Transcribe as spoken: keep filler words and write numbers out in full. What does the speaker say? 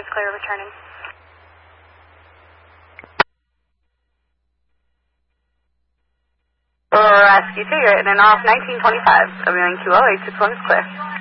clear, returning. Rescue two, you're in and off nineteen twenty-five. Avion Q L eight six one is clear.